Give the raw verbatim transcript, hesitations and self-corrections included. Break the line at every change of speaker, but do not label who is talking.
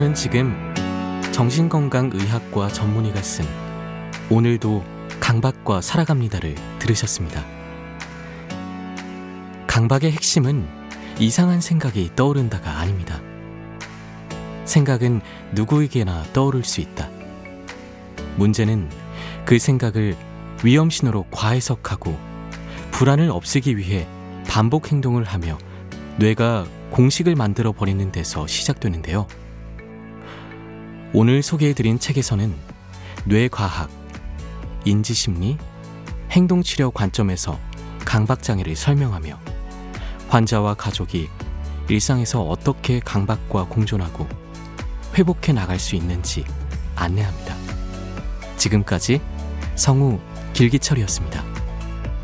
저는 지금 정신건강의학과 전문의가 쓴 오늘도 강박과 살아갑니다를 들으셨습니다. 강박의 핵심은 이상한 생각이 떠오른다가 아닙니다. 생각은 누구에게나 떠오를 수 있다. 문제는 그 생각을 위험신호로 과해석하고 불안을 없애기 위해 반복 행동을 하며 뇌가 공식을 만들어 버리는 데서 시작되는데요. 오늘 소개해드린 책에서는 뇌과학, 인지심리, 행동치료 관점에서 강박장애를 설명하며 환자와 가족이 일상에서 어떻게 강박과 공존하고 회복해 나갈 수 있는지 안내합니다. 지금까지 성우 길기철이었습니다.